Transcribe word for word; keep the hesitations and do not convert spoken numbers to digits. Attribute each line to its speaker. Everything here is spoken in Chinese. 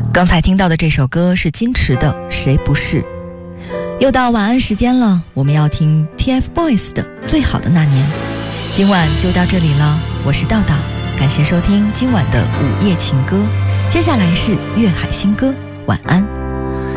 Speaker 1: 刚才听到的这首歌是金池的《谁不是》。又到晚安时间了，我们要听 T F Boys 的《最好的那年》。今晚就到这里了，我是道道，感谢收听今晚的午夜情歌。接下来是粤海新歌，晚安。